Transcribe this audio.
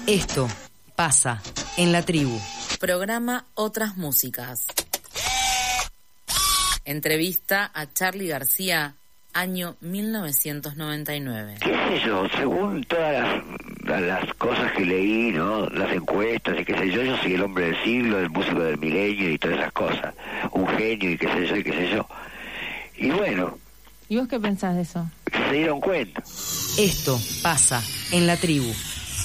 Esto pasa en la tribu. Programa Otras Músicas. Entrevista a Charly García, año 1999. ¿Qué sé yo? Según todas las cosas que leí, ¿no? Las encuestas y qué sé yo soy el hombre del siglo, el músico del milenio y todas esas cosas. Un genio y qué sé yo y qué sé yo. Y bueno. ¿Y vos qué pensás de eso? Se dieron cuenta. Esto pasa en la tribu.